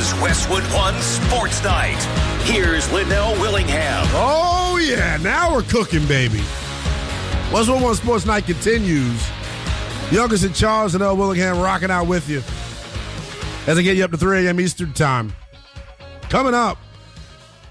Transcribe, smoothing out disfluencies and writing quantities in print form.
is Westwood One Sports Night. Here's Liddell Willingham. Oh, yeah. Now we're cooking, baby. Westwood One Sports Night continues. Youngest and Charles and L. Willingham rocking out with you as I get you up to 3 a.m. Eastern Time. Coming up,